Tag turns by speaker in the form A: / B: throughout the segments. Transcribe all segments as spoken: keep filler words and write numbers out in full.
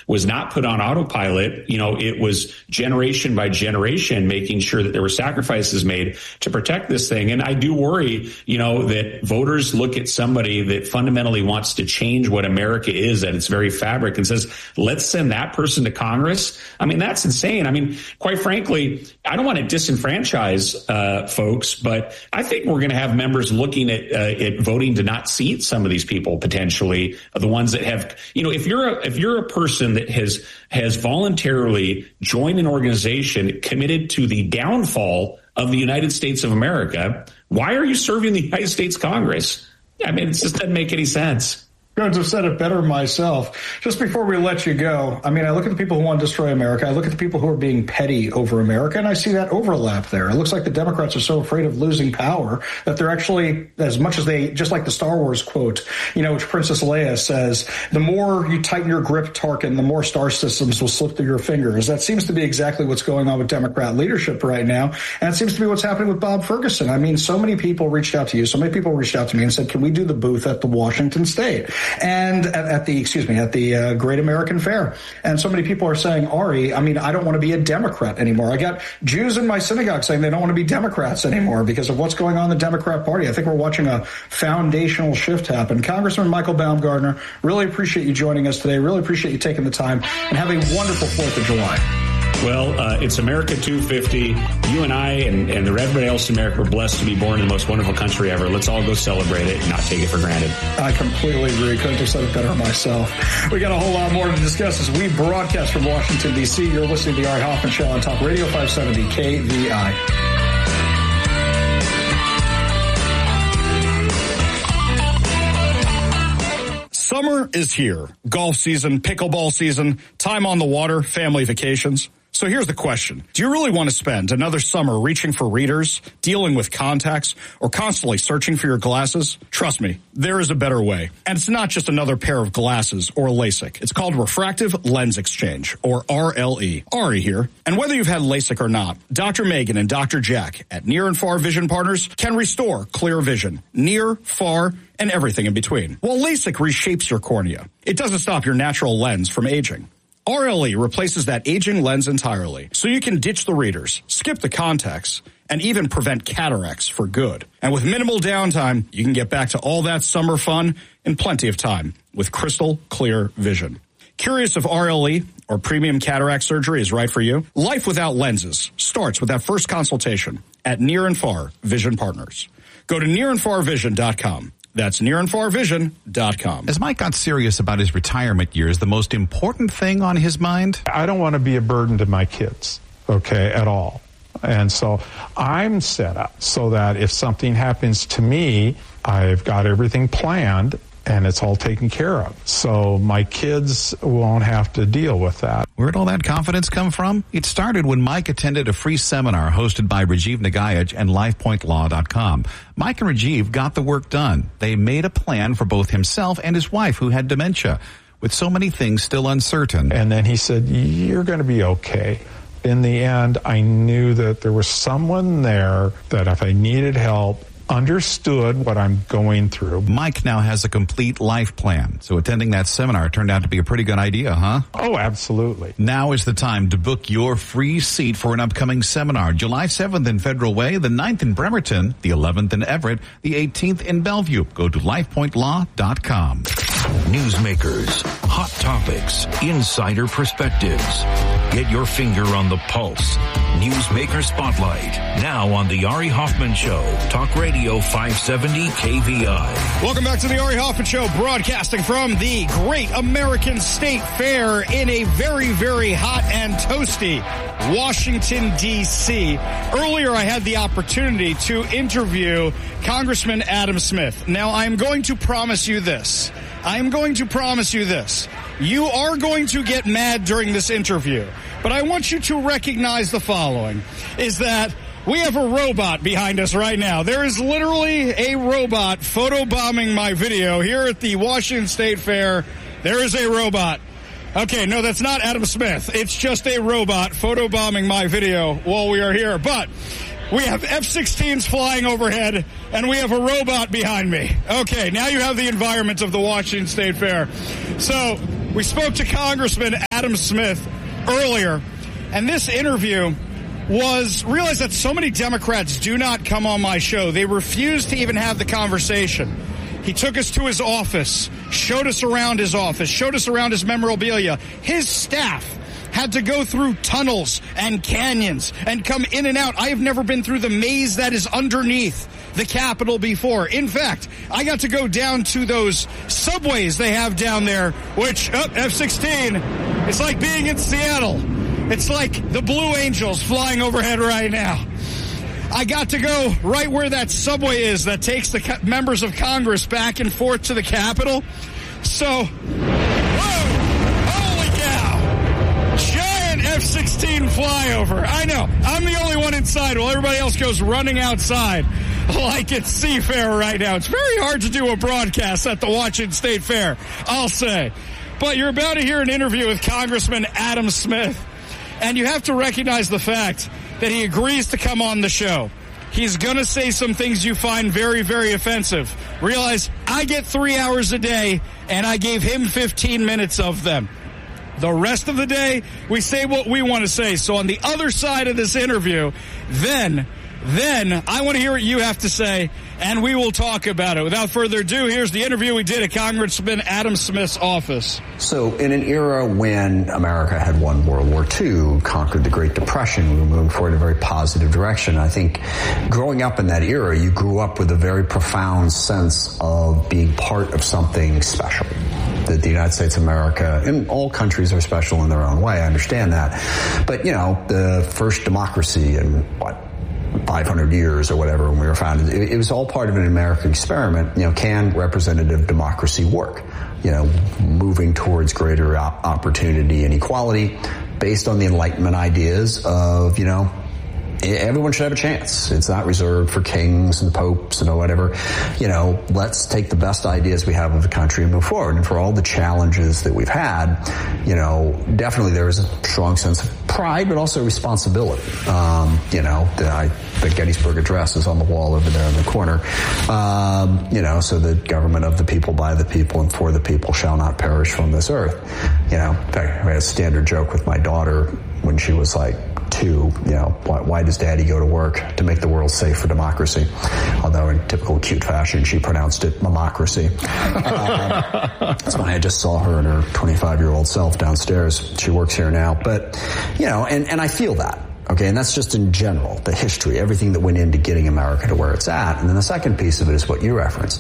A: was not put on autopilot. You know, it was generation by generation making sure that there were sacrifices made to protect this thing. And I do worry, you know, that voters look at somebody that fundamentally wants to change what America is at its very fabric and says, let's send that person to Congress. I mean, that's insane. I mean, quite frankly, I don't want to disenfranchise uh, folks, but I think we're going to have members looking at, uh, at voting to not seat some of these people potentially, uh, the ones that have, you know, if you're a, if you're a person that has has voluntarily joined an organization committed to the downfall of the United States of America, why are you serving the United States Congress? I mean, it just doesn't make any sense.
B: Going to have said it better myself. Just before we let you go, I mean, I look at the people who want to destroy America. I look at the people who are being petty over America, and I see that overlap there. It looks like the Democrats are so afraid of losing power that they're actually, as much as they, just like the Star Wars quote, you know, which Princess Leia says, the more you tighten your grip, Tarkin, the more star systems will slip through your fingers. That seems to be exactly what's going on with Democrat leadership right now, and it seems to be what's happening with Bob Ferguson. I mean, so many people reached out to you. So many people reached out to me and said, can we do the booth at the Washington State? And at, at the, excuse me, at the uh, Great American Fair. And so many people are saying, Ari, I mean, I don't want to be a Democrat anymore. I got Jews in my synagogue saying they don't want to be Democrats anymore because of what's going on in the Democrat Party. I think we're watching a foundational shift happen. Congressman Michael Baumgartner, really appreciate you joining us today. Really appreciate you taking the time, and have a wonderful fourth of July.
A: Well, uh, it's America two fifty. You and I and, and everybody else in America are blessed to be born in the most wonderful country ever. Let's all go celebrate it and not take it for granted.
B: I completely agree. Couldn't have said it better myself. We got a whole lot more to discuss as we broadcast from Washington, D C. You're listening to the Ari Hoffman Show on Talk Radio five seventy K V I.
C: Summer is here. Golf season, pickleball season, time on the water, family vacations. So here's the question. Do you really want to spend another summer reaching for readers, dealing with contacts, or constantly searching for your glasses? Trust me, there is a better way. And it's not just another pair of glasses or LASIK. It's called Refractive Lens Exchange, or R L E. Ari here. And whether you've had LASIK or not, Doctor Megan and Doctor Jack at Near and Far Vision Partners can restore clear vision. Near, far, and everything in between. While LASIK reshapes your cornea, it doesn't stop your natural lens from aging. R L E replaces that aging lens entirely, so you can ditch the readers, skip the contacts, and even prevent cataracts for good. And with minimal downtime, you can get back to all that summer fun in plenty of time with crystal clear vision. Curious if R L E or premium cataract surgery is right for you? Life without lenses starts with that first consultation at Near and Far Vision Partners. Go to near and far vision dot com. That's near and far vision dot com.
D: As Mike got serious about his retirement years, the most important thing on his mind?
E: I don't want to be a burden to my kids, okay, at all. And so I'm set up so that if something happens to me, I've got everything planned and it's all taken care of. So my kids won't have to deal with that.
D: Where'd all that confidence come from? It started when Mike attended a free seminar hosted by Rajiv Nagayaj and life point law dot com. Mike and Rajiv got the work done. They made a plan for both himself and his wife, who had dementia, with so many things still uncertain.
E: And then he said, you're going to be okay. In the end, I knew that there was someone there that if I needed help, understood what I'm going through.
D: Mike now has a complete life plan, so attending that seminar turned out to be a pretty good idea, huh?
E: Oh, absolutely.
D: Now is the time to book your free seat for an upcoming seminar. July seventh in Federal Way, the ninth in Bremerton, the eleventh in Everett, the eighteenth in Bellevue. Go to life point law dot com.
F: Newsmakers, hot topics, insider perspectives. Get your finger on the pulse. Newsmaker Spotlight, now on the Ari Hoffman Show, Talk Radio five seventy K V I.
C: Welcome back to the Ari Hoffman Show, broadcasting from the Great American State Fair in a very, very hot and toasty Washington, D C Earlier, I had the opportunity to interview Congressman Adam Smith. Now, I'm going to promise you this. I'm going to promise you this. You are going to get mad during this interview, but I want you to recognize the following, is that we have a robot behind us right now. There is literally a robot photobombing my video here at the Washington State Fair. There is a robot. Okay, no, that's not Adam Smith. It's just a robot photobombing my video while we are here. But we have F sixteens flying overhead, and we have a robot behind me. Okay, now you have the environment of the Washington State Fair. So We spoke to Congressman Adam Smith earlier, and this interview was, realized that so many Democrats do not come on my show. They refuse to even have the conversation. He took us to his office, showed us around his office, showed us around his memorabilia. His staff had to go through tunnels and canyons and come in and out. I have never been through the maze that is underneath the Capitol before. In fact, I got to go down to those subways they have down there, which, oh, F sixteen, it's like being in Seattle. It's like the Blue Angels flying overhead right now. I got to go right where that subway is that takes the co- members of Congress back and forth to the Capitol. So, whoa, holy cow, giant F sixteen flyover. I know, I'm the only one inside while everybody else goes running outside like it's Seafair right now. It's very hard to do a broadcast at the Washington State Fair, I'll say. But you're about to hear an interview with Congressman Adam Smith, and you have to recognize the fact that he agrees to come on the show. He's going to say some things you find very, very offensive. Realize I get three hours a day, and I gave him fifteen minutes of them. The rest of the day, we say what we want to say. So on the other side of this interview, then, then I want to hear what you have to say, and we will talk about it. Without further ado, here's the interview we did at Congressman Adam Smith's office.
G: So in an era when America had won World War Two, conquered the Great Depression, we were moving forward in a very positive direction. I think growing up in that era, you grew up with a very profound sense of being part of something special. That the United States of America, and all countries are special in their own way, I understand that. But, you know, the first democracy in, what, five hundred years or whatever when we were founded, it, it was all part of an American experiment. You know, can representative democracy work? You know, moving towards greater op- opportunity and equality based on the Enlightenment ideas of, you know, everyone should have a chance. It's not reserved for kings and popes and whatever. You know, let's take the best ideas we have of the country and move forward. And for all the challenges that we've had, you know, definitely there is a strong sense of pride, but also responsibility. Um, you know, the, I, the Gettysburg Address is on the wall over there in the corner. Um, you know, so the government of the people, by the people, and for the people shall not perish from this earth. You know, in fact, I had a standard joke with my daughter when she was like two, you know, why, why does daddy go to work? To make the world safe for democracy. Although in typical cute fashion, she pronounced it mamocracy. Um, that's when I just saw her and her twenty-five-year-old self downstairs. She works here now. But, you know, and, and I feel that. Okay, and that's just in general, the history, everything that went into getting America to where it's at. And then the second piece of it is what you referenced.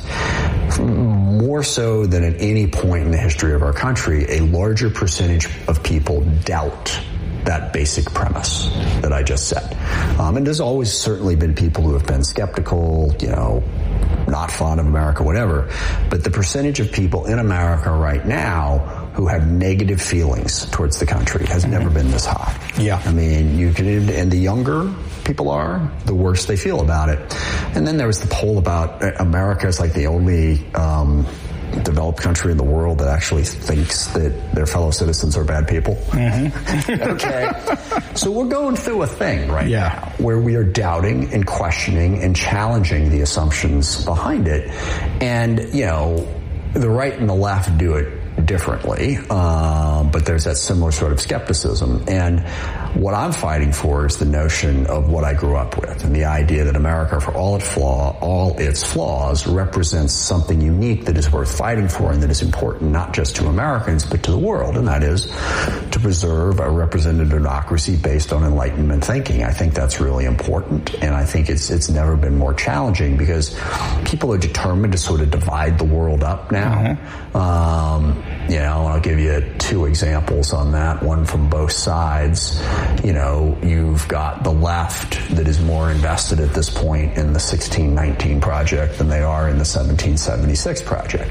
G: More so than at any point in the history of our country, a larger percentage of people doubt that basic premise that I just said. Um, and there's always certainly been people who have been skeptical, you know, not fond of America, whatever. But the percentage of people in America right now who have negative feelings towards the country has mm-hmm. never been this high. Yeah. I mean, you can, and the younger people are, the worse they feel about it. And then there was the poll about America is like the only, um, developed country in the world that actually thinks that their fellow citizens are bad people. Mm-hmm. Okay. So we're going through a thing right yeah. now where we are doubting and questioning and challenging the assumptions behind it. And, you know, the right and the left do it differently, uh, but there's that similar sort of skepticism. And what I'm fighting for is the notion of what I grew up with, and the idea that America, for all its flaw, all its flaws, represents something unique that is worth fighting for and that is important not just to Americans but to the world, and that is to preserve a representative democracy based on Enlightenment thinking. I think that's really important, and I think it's it's never been more challenging because people are determined to sort of divide the world up now. Mm-hmm. Um, you know, I'll give you two examples on that, one from both sides. You know, you've got the left that is more invested at this point in the sixteen nineteen project than they are in the seventeen seventy-six project.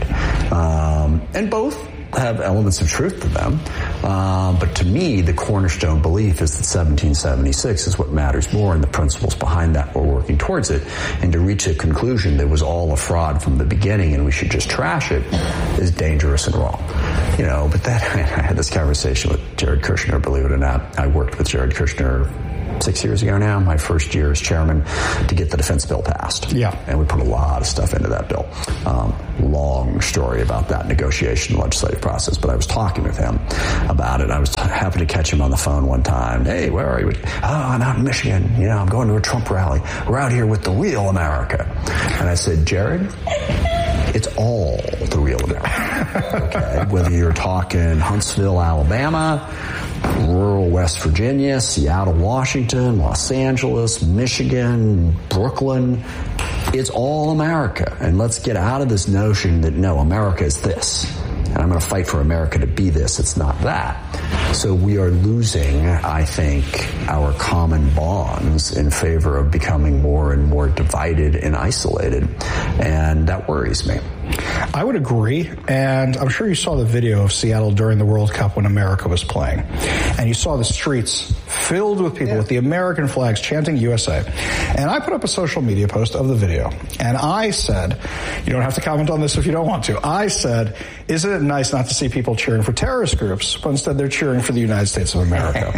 G: Um, and both have elements of truth to them. Uh, but to me, the cornerstone belief is that seventeen seventy-six is what matters more, and the principles behind that we're working towards it. And to reach a conclusion that was all a fraud from the beginning and we should just trash it is dangerous and wrong. You know, but that, I had this conversation with Jared Kushner, believe it or not. I worked with Jared Kushner six years ago now, my first year as chairman, to get the defense bill passed.
B: Yeah.
G: And we put a lot of stuff into that bill. Um, long story about that negotiation legislative process, but I was talking with him about it. I was t- happy to catch him on the phone one time. Hey, where are you? Oh, I'm out in Michigan. You know, I'm going to a Trump rally. We're out here with the real America. And I said, Jared, it's all the real America. Okay. Whether you're talking Huntsville, Alabama, rural West Virginia, Seattle, Washington, Los Angeles, Michigan, Brooklyn, it's all America. And let's get out of this notion that, no, America is this. And I'm going to fight for America to be this. It's not that. So we are losing, I think, our common bonds in favor of becoming more and more divided and isolated. And that worries me.
B: I would agree, and I'm sure you saw the video of Seattle during the World Cup when America was playing, and you saw the streets filled with people yeah. with the American flags chanting U S A. And I put up a social media post of the video, and I said, you don't have to comment on this if you don't want to, I said, isn't it nice not to see people cheering for terrorist groups, but instead they're cheering for the United States of America?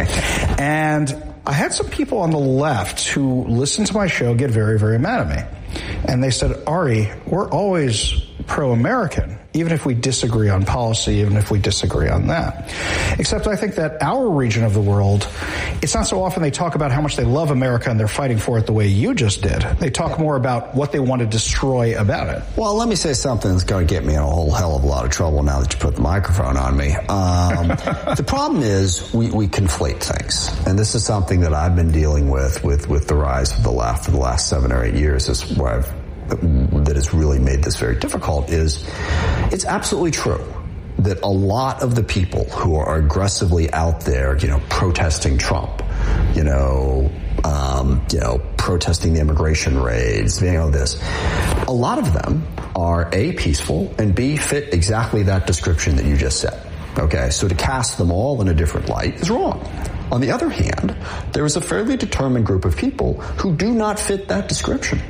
B: And I had some people on the left who listened to my show get very, very mad at me. And they said, Ari, we're always pro-American, even if we disagree on policy, even if we disagree on that. Except I think that our region of the world, it's not so often they talk about how much they love America and they're fighting for it the way you just did. They talk more about what they want to destroy about it.
G: Well, let me say something that's going to get me in a whole hell of a lot of trouble now that you put the microphone on me. Um, the problem is we, we conflate things. And this is something that I've been dealing with, with, with the rise of the left for the last seven or eight years. Is where I've that has really made this very difficult is it's absolutely true that a lot of the people who are aggressively out there, you know, protesting Trump, you know, um, you know, protesting the immigration raids, you know, this, a lot of them are A, peaceful, and B, fit exactly that description that you just said. Okay, so to cast them all in a different light is wrong. On the other hand, there is a fairly determined group of people who do not fit that description.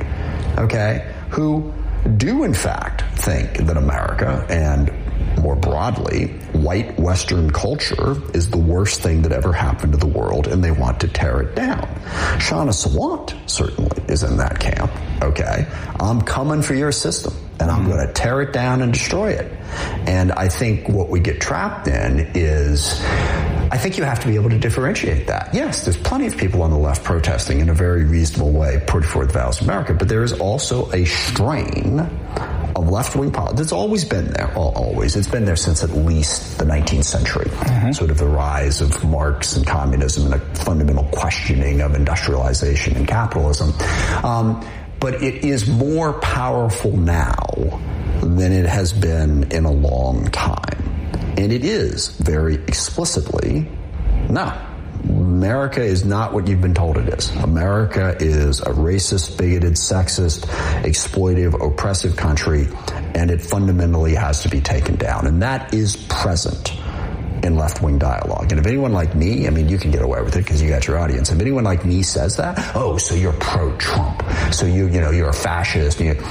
G: Okay, who do in fact think that America and more broadly white Western culture is the worst thing that ever happened to the world, and they want to tear it down. Shana Sawant certainly is in that camp. Okay, I'm coming for your system, and I'm going to tear it down and destroy it. And I think what we get trapped in is, I think you have to be able to differentiate that. Yes, there's plenty of people on the left protesting in a very reasonable way, put forth the values of America, but there is also a strain of left-wing politics. It's always been there, well, always. It's been there since at least the nineteenth century. Mm-hmm. Sort of the rise of Marx and communism and a fundamental questioning of industrialization and capitalism. Um, but it is more powerful now than it has been in a long time. And it is very explicitly, no, America is not what you've been told it is. America is a racist, bigoted, sexist, exploitive, oppressive country, and it fundamentally has to be taken down. And that is present in left-wing dialogue. And if anyone like me, I mean, you can get away with it because you got your audience. If anyone like me says that, oh, so you're pro-Trump, so you, you know, you're a fascist. You,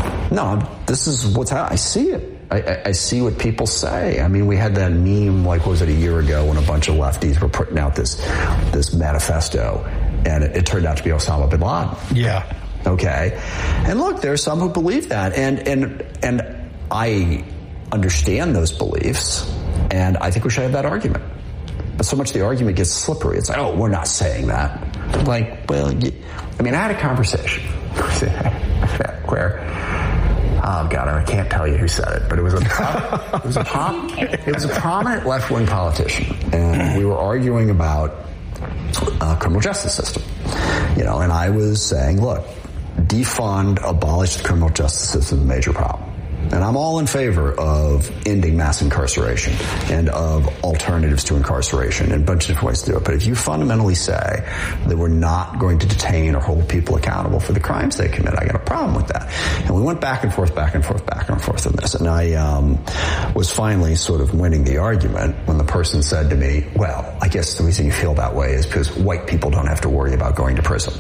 G: no, this is what's how I see it. I, I see what people say. I mean, we had that meme, like, what was it, a year ago when a bunch of lefties were putting out this this manifesto, and it, it turned out to be Osama bin Laden.
B: Yeah.
G: Okay. And look, there are some who believe that, and and and I understand those beliefs, and I think we should have that argument. But so much the argument gets slippery. It's like, oh, we're not saying that. Like, well, you, I mean, I had a conversation where, oh God, I can't tell you who said it, but it was a it was a prom, it was a prominent left-wing politician, and we were arguing about uh, criminal justice system, you know, and I was saying, look, defund, abolish the criminal justice system is a major problem. And I'm all in favor of ending mass incarceration and of alternatives to incarceration and a bunch of different ways to do it. But if you fundamentally say that we're not going to detain or hold people accountable for the crimes they commit, I got a problem with that. And we went back and forth, back and forth, back and forth on this. And I um, was finally sort of winning the argument when the person said to me, well, I guess the reason you feel that way is because white people don't have to worry about going to prison.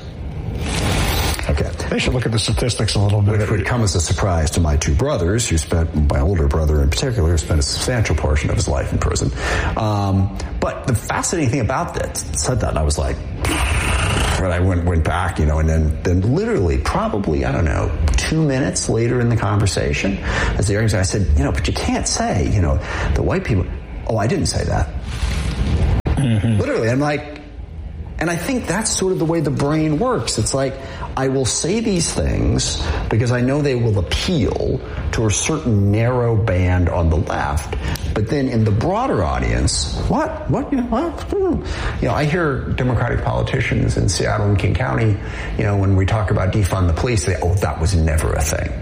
G: Okay.
B: They should look at the statistics a little bit.
G: Which would come as a surprise to my two brothers, who spent, my older brother in particular, who spent a substantial portion of his life in prison. Um, but the fascinating thing about that, said that, and I was like, I went went back, you know, and then, then literally probably, I don't know, two minutes later in the conversation, as the argument, I said, you know, but you can't say, you know, the white people, oh, I didn't say that. Mm-hmm. Literally, I'm like, and I think that's sort of the way the brain works. It's like, I will say these things because I know they will appeal to a certain narrow band on the left. But then in the broader audience, what? What? You know, what? You know, I hear Democratic politicians in Seattle and King County, you know, when we talk about defund the police, they, oh, that was never a thing.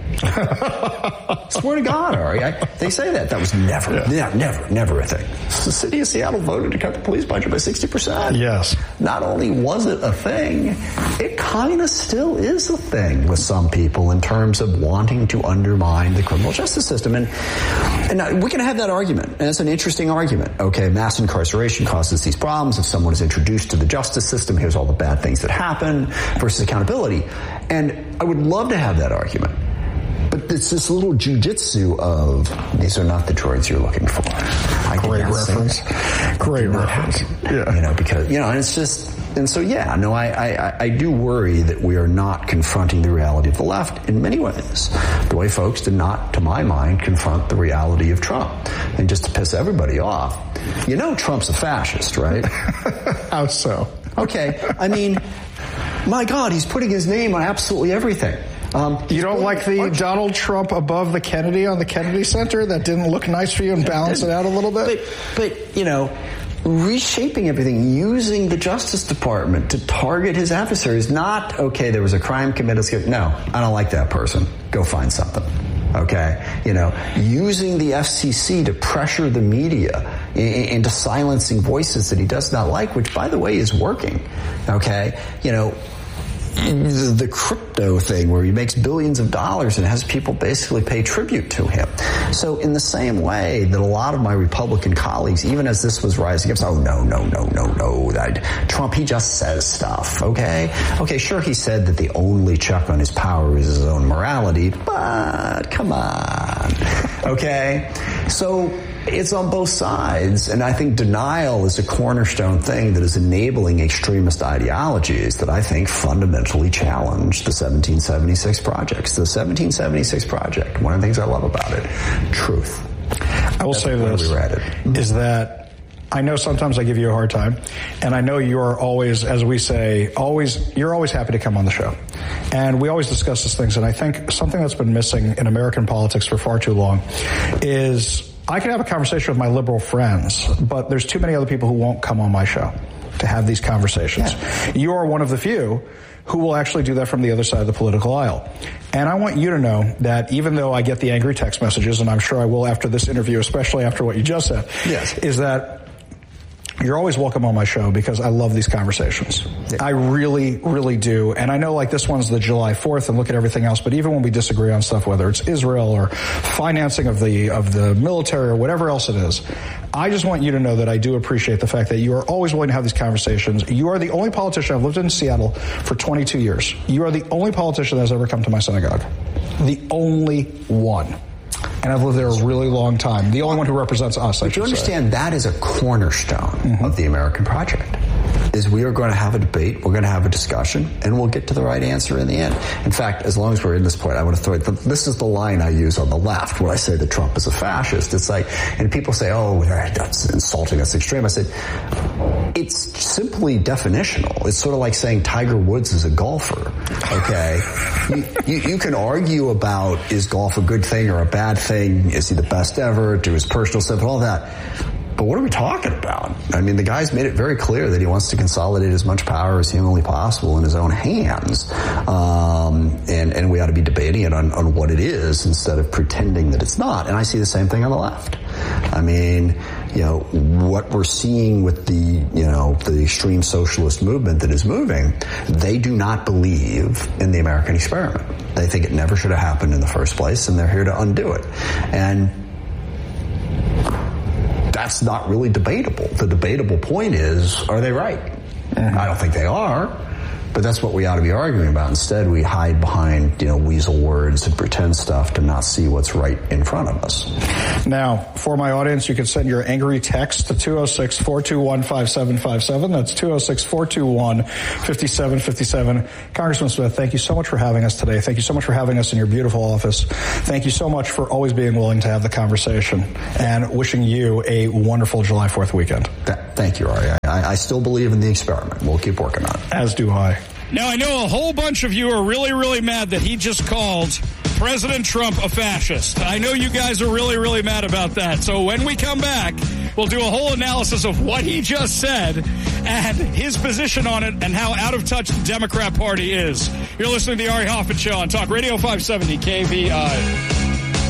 G: Swear to God, Ari, I, they say that. That was never, yeah. Yeah, never, never a thing. The city of Seattle voted to cut the police budget by sixty percent.
B: Yes.
G: Not only was it a thing, it kind of still is a thing with some people in terms of wanting to undermine the criminal justice system. And, and we can have that argument. And it's an interesting argument. Okay, mass incarceration causes these problems. If someone is introduced to the justice system, here's all the bad things that happen versus accountability. And I would love to have that argument. But it's this little jujitsu of, these are not the droids you're looking for. I
B: Great reference. Great reference.
G: Yeah. You know, because, you know, and it's just, and so, yeah, no, I, I, I do worry that we are not confronting the reality of the left in many ways. The way folks did not, to my mind, confront the reality of Trump. And just to piss everybody off, you know Trump's a fascist, right?
B: How so?
G: Okay, I mean, my God, he's putting his name on absolutely everything. Um,
B: you don't like the bunch. Donald Trump above the Kennedy on the Kennedy Center? That didn't look nice for you and balance it out a little bit?
G: But, but, you know, reshaping everything, using the Justice Department to target his adversaries, not, okay, there was a crime committed. No, I don't like that person. Go find something. Okay, you know, using the F C C to pressure the media into silencing voices that he does not like, which, by the way, is working. Okay, you know, the crypto thing where he makes billions of dollars and has people basically pay tribute to him. So in the same way that a lot of my Republican colleagues, even as this was rising up, oh, no, no, no, no, no, that Trump, he just says stuff, okay? Okay, sure, he said that the only check on his power is his own morality, but come on, okay? So it's on both sides, and I think denial is a cornerstone thing that is enabling extremist ideologies that I think fundamentally challenge the seventeen seventy-six projects. The seventeen seventy-six project, one of the things I love about it, truth.
B: I will
G: That's
B: say this, is that I know sometimes I give you a hard time, and I know you're always, as we say, always, you're always happy to come on the show. And we always discuss these things, and I think something that's been missing in American politics for far too long is I can have a conversation with my liberal friends, but there's too many other people who won't come on my show to have these conversations. Yeah. You are one of the few who will actually do that from the other side of the political aisle. And I want you to know that even though I get the angry text messages, and I'm sure I will after this interview, especially after what you just said,
G: yes,
B: is that you're always welcome on my show because I love these conversations. Yeah. I really, really do. And I know like this one's the July fourth and look at everything else, but even when we disagree on stuff, whether it's Israel or financing of the, of the military or whatever else it is, I just want you to know that I do appreciate the fact that you are always willing to have these conversations. You are the only politician, I've lived in Seattle for twenty-two years. You are the only politician that has ever come to my synagogue. The only one. And I've lived there a really long time. The only one who represents us, I
G: But you understand
B: say.
G: That is a cornerstone mm-hmm. of the American project. Is we are going to have a debate, we're going to have a discussion, and we'll get to the right answer in the end. In fact, as long as we're in this point, I want to throw it. This is the line I use on the left when I say that Trump is a fascist. It's like, and people say, oh, that's insulting, that's extreme. I said, it's simply definitional. It's sort of like saying Tiger Woods is a golfer, okay? you, you, you can argue about, is golf a good thing or a bad thing? Is he the best ever? Do his personal stuff, all that. But what are we talking about? I mean, the guy's made it very clear that he wants to consolidate as much power as humanly possible in his own hands. Um, and, and we ought to be debating it on, on what it is instead of pretending that it's not. And I see the same thing on the left. I mean, you know, what we're seeing with the, you know, the extreme socialist movement that is moving, they do not believe in the American experiment. They think it never should have happened in the first place, and they're here to undo it. And that's not really debatable. The debatable point is, are they right? Mm-hmm. I don't think they are. But that's what we ought to be arguing about. Instead, we hide behind, you know, weasel words and pretend stuff to not see what's right in front of us.
B: Now, for my audience, you can send your angry text to two oh six, four two one, five seven five seven. That's two oh six, four two one, five seven five seven. Congressman Smith, thank you so much for having us today. Thank you so much for having us in your beautiful office. Thank you so much for always being willing to have the conversation, and wishing you a wonderful July fourth weekend.
G: Th- thank you, Ari. I, I still believe in the experiment. We'll keep working on it.
B: As do I.
C: Now, I know a whole bunch of you are really, really mad that he just called President Trump a fascist. I know you guys are really, really mad about that. So when we come back, we'll do a whole analysis of what he just said and his position on it and how out of touch the Democrat Party is. You're listening to the Ari Hoffman Show on Talk Radio five seventy K V I.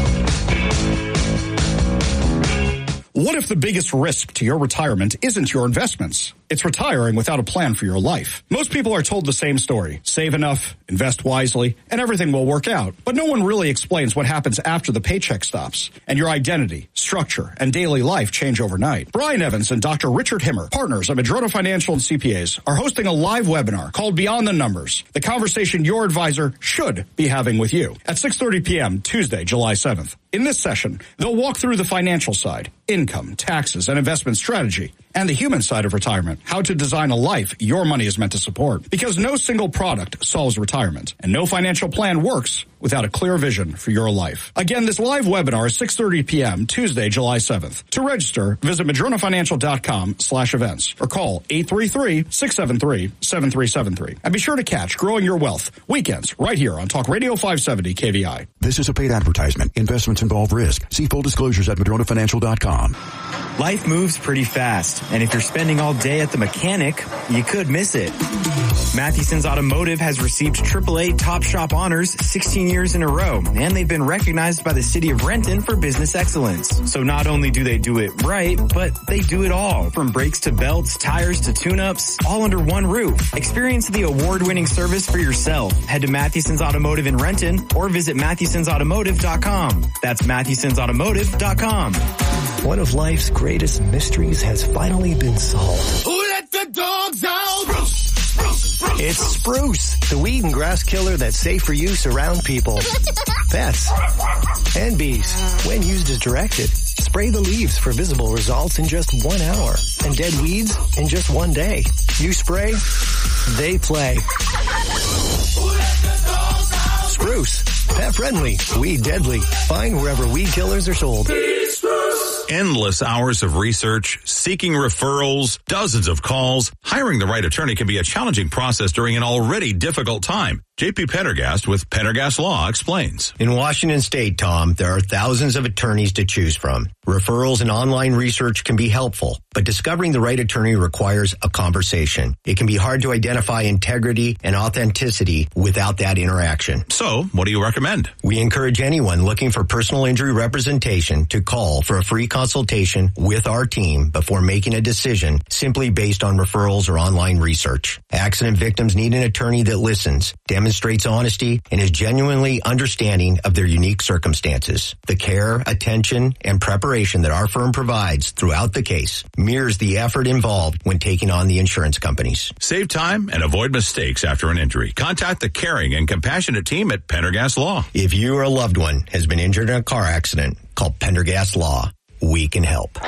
C: What if the biggest risk to your retirement isn't your investments? It's retiring without a plan for your life. Most people are told the same story. Save enough, invest wisely, and everything will work out. But no one really explains what happens after the paycheck stops and your identity, structure, and daily life change overnight. Brian Evans and Doctor Richard Himmer, partners at Madrona Financial and C P As, are hosting a live webinar called Beyond the Numbers, the conversation your advisor should be having with you, at six thirty p.m. Tuesday, July seventh. In this session, they'll walk through the financial side, income, taxes, and investment strategy, and the human side of retirement, how to design a life your money is meant to support. Because no single product solves retirement, and no financial plan works without a clear vision for your life. Again, this live webinar is six thirty p.m. Tuesday, July seventh. To register, visit madronafinancial.com slash events or call eight three three, six seven three, seven three seven three. And be sure to catch Growing Your Wealth weekends right here on Talk Radio five seventy K V I.
H: This is a paid advertisement. Investments involve risk. See full disclosures at madrona financial dot com.
I: Life moves pretty fast, and if you're spending all day at the mechanic, you could miss it. Matheson's Automotive has received triple A Top Shop honors sixteen years in a row, and they've been recognized by the city of Renton for business excellence. So not only do they do it right, but they do it all, from brakes to belts, tires to tune-ups, all under one roof. Experience the award-winning service for yourself. Head to Matheson's Automotive in Renton or visit mathesons automotive dot com. That's mathesons automotive dot com.
J: One of life's greatest mysteries has finally been solved.
K: Who let the dogs out? Spruce, spruce, spruce.
J: It's Spruce, the weed and grass killer that's safe for use around people, pets, and bees. When used as directed, spray the leaves for visible results in just one hour, and dead weeds in just one day. You spray, they play.
K: Who let the dogs out?
J: Spruce, pet friendly, weed deadly. Find wherever weed killers are sold.
L: Endless hours of research, seeking referrals, dozens of calls. Hiring the right attorney can be a challenging process during an already difficult time. J P Pendergast with Pendergast Law explains.
M: In Washington State, Tom, there are thousands of attorneys to choose from. Referrals and online research can be helpful, but discovering the right attorney requires a conversation. It can be hard to identify integrity and authenticity without that interaction.
L: So, what do you recommend?
M: We encourage anyone looking for personal injury representation to call for a free consultation with our team before making a decision simply based on referrals or online research. Accident victims need an attorney that listens, demonstrates honesty, and is genuinely understanding of their unique circumstances. The care, attention, and preparation that our firm provides throughout the case mirrors the effort involved when taking on the insurance companies.
L: Save time and avoid mistakes after an injury. Contact the caring and compassionate team at Pendergast Law.
M: If you or a loved one has been injured in a car accident, call Pendergast Law. We can help.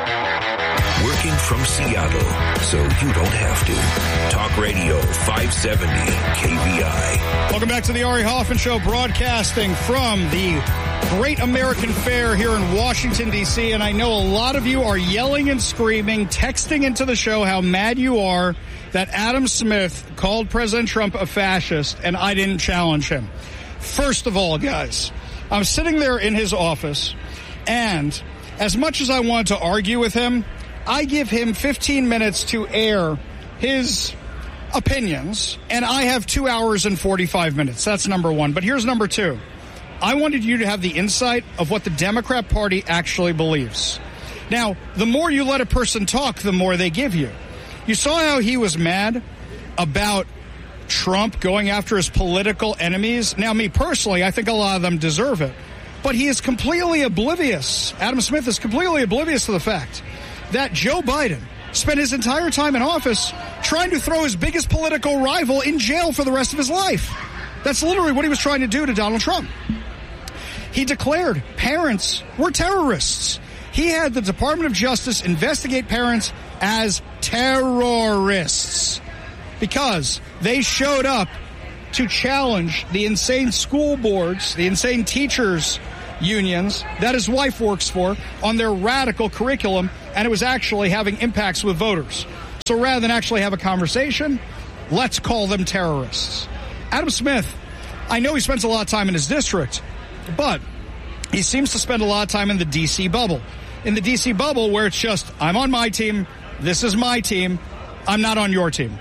F: Working from Seattle, so you don't have to. Talk Radio five seventy K V I.
C: Welcome back to the Ari Hoffman Show, broadcasting from the Great American Fair here in Washington, D C And I know a lot of you are yelling and screaming, texting into the show how mad you are that Adam Smith called President Trump a fascist and I didn't challenge him. First of all, guys, I'm sitting there in his office, and as much as I wanted to argue with him, I give him fifteen minutes to air his opinions, and I have two hours and forty-five minutes. That's number one. But here's number two. I wanted you to have the insight of what the Democrat Party actually believes. Now, the more you let a person talk, the more they give you. You saw how he was mad about Trump going after his political enemies. Now, me personally, I think a lot of them deserve it. But he is completely oblivious. Adam Smith is completely oblivious to the fact that Joe Biden spent his entire time in office trying to throw his biggest political rival in jail for the rest of his life. That's literally what he was trying to do to Donald Trump. He declared parents were terrorists. He had the Department of Justice investigate parents as terrorists because they showed up to challenge the insane school boards, the insane teachers unions that his wife works for on their radical curriculum, and it was actually having impacts with voters. So rather than actually have a conversation, let's call them terrorists. Adam Smith, I know he spends a lot of time in his district, but he seems to spend a lot of time in the D C bubble. In the D C bubble where it's just, I'm on my team, this is my team, I'm not on your team.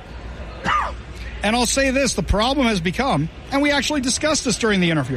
C: And I'll say this, the problem has become, and we actually discussed this during the interview,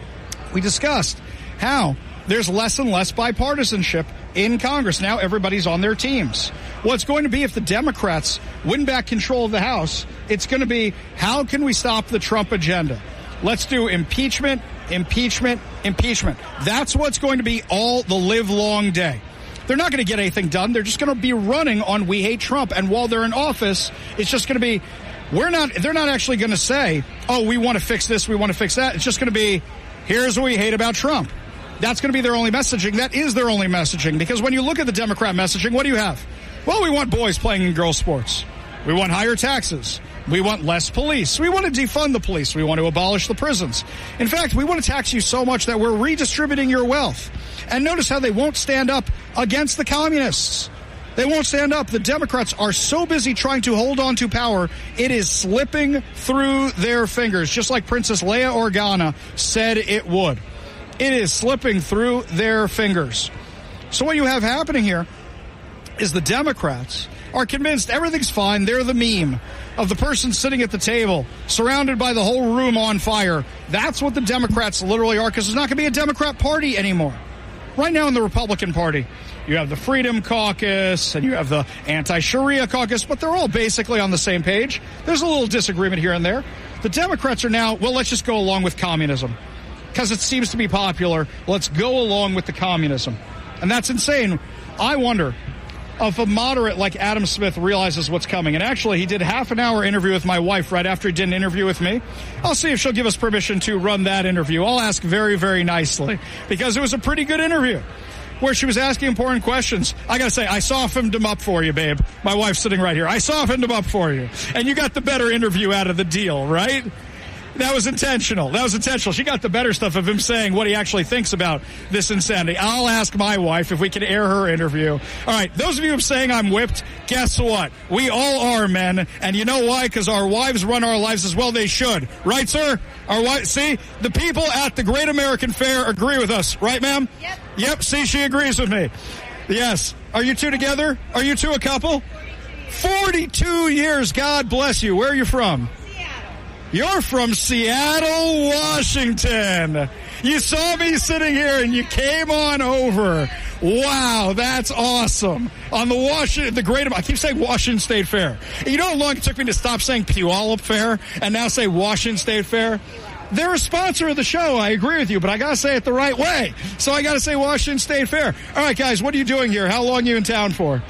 C: we discussed how there's less and less bipartisanship in Congress. Now everybody's on their teams. What's going to be if the Democrats win back control of the House, it's going to be, how can we stop the Trump agenda? Let's do impeachment, impeachment, impeachment. That's what's going to be all the live long day. They're not going to get anything done. They're just going to be running on we hate Trump. And while they're in office, it's just going to be, we're not, they're not actually going to say, oh, we want to fix this, we want to fix that. It's just going to be, here's what we hate about Trump. That's going to be their only messaging. That is their only messaging. Because when you look at the Democrat messaging, what do you have? Well, we want boys playing in girls' sports. We want higher taxes. We want less police. We want to defund the police. We want to abolish the prisons. In fact, we want to tax you so much that we're redistributing your wealth. And notice how they won't stand up against the communists. They won't stand up. The Democrats are so busy trying to hold on to power, it is slipping through their fingers, just like Princess Leia Organa said it would. It is slipping through their fingers. So what you have happening here is the Democrats are convinced everything's fine. They're the meme of the person sitting at the table, surrounded by the whole room on fire. That's what the Democrats literally are, because there's not going to be a Democrat Party anymore. Right now in the Republican Party, you have the Freedom Caucus and you have the Anti-Sharia Caucus, but they're all basically on the same page. There's a little disagreement here and there. The Democrats are now, well, let's just go along with communism. Because it seems to be popular, let's go along with the communism. And that's insane. I wonder if a moderate like Adam Smith realizes what's coming. And actually, he did half an hour interview with my wife right after he did an interview with me. I'll see if she'll give us permission to run that interview. I'll ask very, very nicely, because it was a pretty good interview where she was asking important questions. I gotta say, I softened them up for you, babe. My wife's sitting right here. I softened them up for you. And you got the better interview out of the deal, right? That was intentional. That was intentional. She got the better stuff of him saying what he actually thinks about this insanity. I'll ask my wife if we can air her interview. All right, those of you who are saying I'm whipped, guess what? We all are, men. And you know why? Because our wives run our lives as well. They should. Right, sir? Our wives, see, the people at the Great American Fair agree with us. Right, ma'am? Yep. Yep, see, she agrees with me. Yes. Are you two together? Are you two a couple? forty-two years. God bless you. Where are you from? You're from Seattle, Washington. You saw me sitting here and you came on over. Wow, that's awesome. On the Washington, the great, I keep saying Washington State Fair. You know how long it took me to stop saying Puyallup Fair and now say Washington State Fair? They're a sponsor of the show. I agree with you, but I gotta say it the right way. So I gotta say Washington State Fair. All right, guys, what are you doing here? How long are you in town for?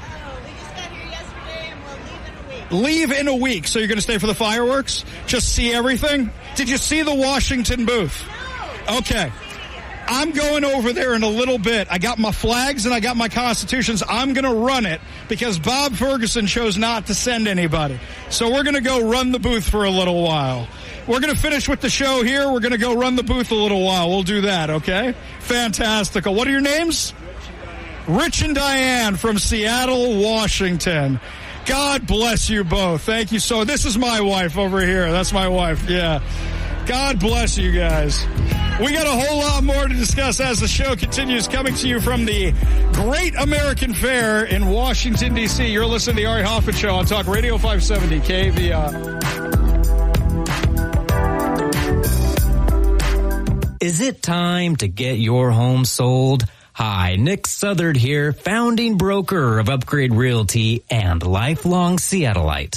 C: Leave in a week, so you're going to stay for the fireworks? Just see everything? Did you see the Washington booth? Okay. I'm going over there in a little bit. I got my flags and I got my constitutions. I'm going to run it because Bob Ferguson chose not to send anybody. So we're going to go run the booth for a little while. We're going to finish with the show here. We're going to go run the booth a little while. We'll do that, okay? Fantastical. What are your names? Rich and Diane from Seattle, Washington. God bless you both. Thank you so. This is my wife over here. That's my wife. Yeah. God bless you guys. We got a whole lot more to discuss as the show continues, coming to you from the Great American Fair in Washington, D C. You're listening to the Ari Hoffman Show on Talk Radio five seventy K V R.
N: Is it time to get your home sold? Hi, Nick Southard here, founding broker of Upgrade Realty and lifelong Seattleite.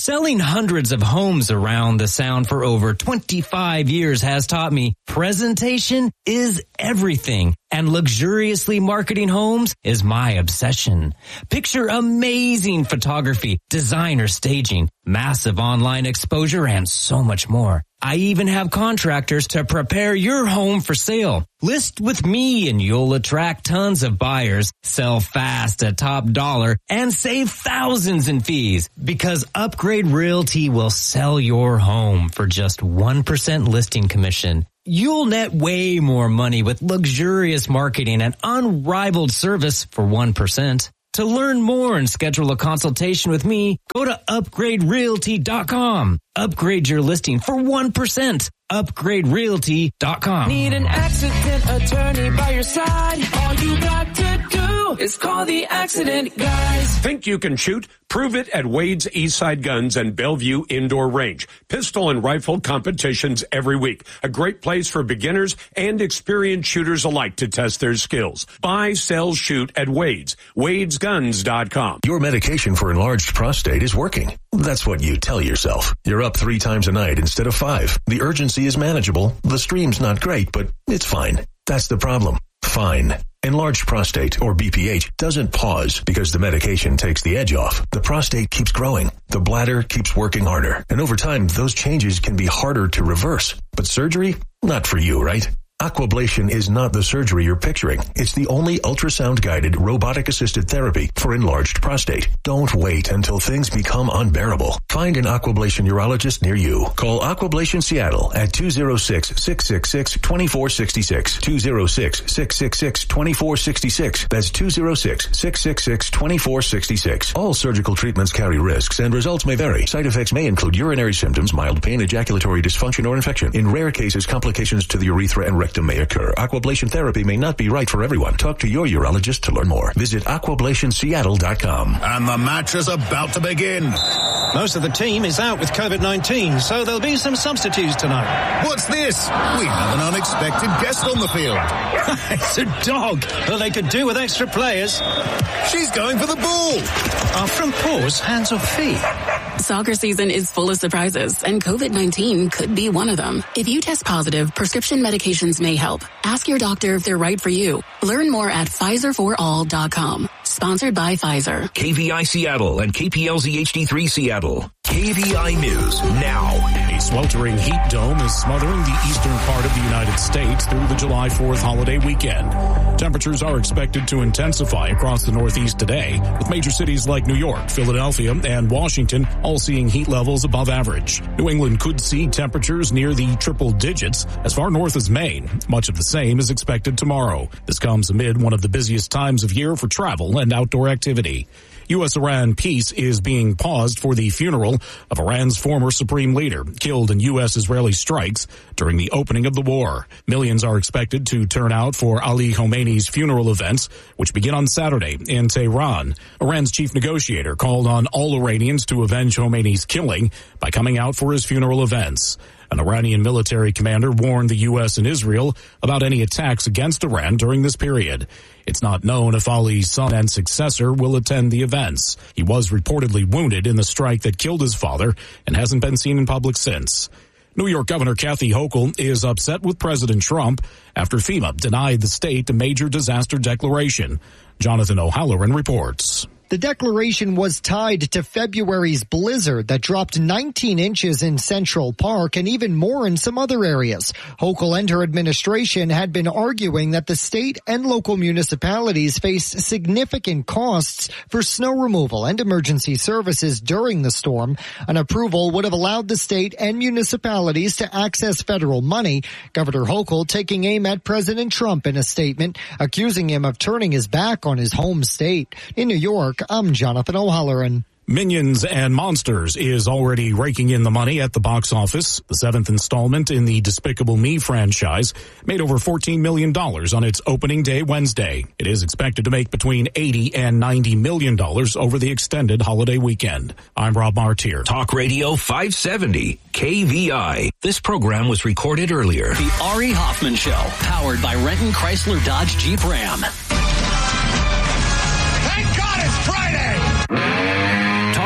N: Selling hundreds of homes around the Sound for over twenty-five years has taught me presentation is everything, and luxuriously marketing homes is my obsession. Picture amazing photography, designer staging, massive online exposure, and so much more. I even have contractors to prepare your home for sale. List with me and you'll attract tons of buyers, sell fast at top dollar, and save thousands in fees. Because Upgrade Realty will sell your home for just one percent listing commission. You'll net way more money with luxurious marketing and unrivaled service for one percent. To learn more and schedule a consultation with me, go to upgrade realty dot com. Upgrade your listing for one percent. upgrade realty dot com.
O: Need an accident attorney by your side? All you got to do is call the Accident Guys.
P: Think you can shoot? Prove it at Wade's Eastside Guns and Bellevue Indoor Range. Pistol and rifle competitions every week. A great place for beginners and experienced shooters alike to test their skills. Buy, sell, shoot at Wade's. Wades Guns dot com.
Q: Your medication for enlarged prostate is working. That's what you tell yourself. You're up three times a night instead of five. The urgency is manageable. The stream's not great, but it's fine. That's the problem. Fine. Enlarged prostate, or B P H, doesn't pause because the medication takes the edge off. The prostate keeps growing. The bladder keeps working harder. And over time, those changes can be harder to reverse. But surgery? Not for you, right? Aquablation is not the surgery you're picturing. It's the only ultrasound-guided, robotic-assisted therapy for enlarged prostate. Don't wait until things become unbearable. Find an Aquablation urologist near you. Call Aquablation Seattle at two oh six, six six six, two four six six, two oh six, six six six, two four six six. That's two oh six, six six six, two four six six. All surgical treatments carry risks and results may vary. Side effects may include urinary symptoms, mild pain, ejaculatory dysfunction, or infection. In rare cases, complications to the urethra and rectum may occur. Aquablation therapy may not be right for everyone. Talk to your urologist to learn more. Visit aquablation seattle dot com.
R: And the match is about to begin.
S: Most of the team is out with COVID nineteen, so there'll be some substitutes tonight.
R: What's this? We have an unexpected guest on the field.
S: It's a dog. Well, they could do with extra players.
R: She's going for the ball.
S: Our front paws, hands or feet.
T: Soccer season is full of surprises, and COVID nineteen could be one of them. If you test positive, prescription medications may help. Ask your doctor if they're right for you. Learn more at Pfizer for all dot com. Sponsored by Pfizer.
F: K V I Seattle and K P L Z H D three Seattle. K V I News now.
U: A sweltering heat dome is smothering the eastern part of the United States through the July fourth holiday weekend. Temperatures are expected to intensify across the Northeast today, with major cities like New York, Philadelphia, and Washington all seeing heat levels above average. New England could see temperatures near the triple digits as far north as Maine. Much of the same is expected tomorrow. This comes amid one of the busiest times of year for travel and outdoor activity. U S Iran peace is being paused for the funeral of Iran's former supreme leader, killed in U S Israeli strikes during the opening of the war. Millions are expected to turn out for Ali Khamenei's funeral events, which begin on Saturday in Tehran. Iran's chief negotiator called on all Iranians to avenge Khamenei's killing by coming out for his funeral events. An Iranian military commander warned the U S and Israel about any attacks against Iran during this period. It's not known if Ali's son and successor will attend the events. He was reportedly wounded in the strike that killed his father and hasn't been seen in public since. New York Governor Kathy Hochul is upset with President Trump after FEMA denied the state a major disaster declaration. Jonathan O'Halloran reports.
V: The declaration was tied to February's blizzard that dropped nineteen inches in Central Park and even more in some other areas. Hochul and her administration had been arguing that the state and local municipalities face significant costs for snow removal and emergency services during the storm. An approval would have allowed the state and municipalities to access federal money. Governor Hochul taking aim at President Trump in a statement, accusing him of turning his back on his home state. In New York, I'm Jonathan O'Halloran.
U: Minions and Monsters is already raking in the money at the box office. The seventh installment in the Despicable Me franchise made over fourteen million dollars on its opening day Wednesday. It is expected to make between eighty and ninety million dollars over the extended holiday weekend. I'm Rob Martier.
F: Talk Radio five seventy, K V I. This program was recorded earlier.
W: The Ari Hoffman Show, powered by Renton Chrysler Dodge Jeep Ram.
R: Thank God it's Friday!
F: Talk Radio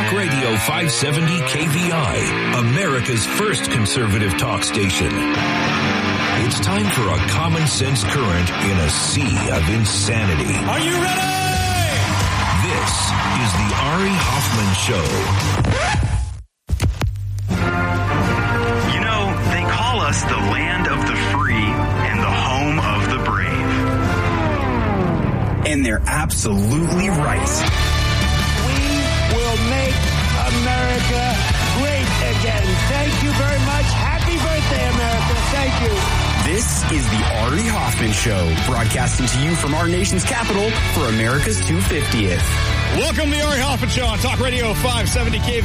F: Radio five seventy K V I, America's first conservative talk station. It's time for a common sense current in a sea of insanity.
K: Are you ready?
F: This is the Ari Hoffman Show.
A: You know, they call us the land of the free and the home of the brave.
I: And they're absolutely right.
D: We will make America great again. Thank you very much. Happy birthday, America. Thank you.
I: This is the Ari Hoffman Show, broadcasting to you from our nation's capital for America's two hundred fiftieth.
C: Welcome to the Ari Hoffman Show on Talk Radio five seventy K V I.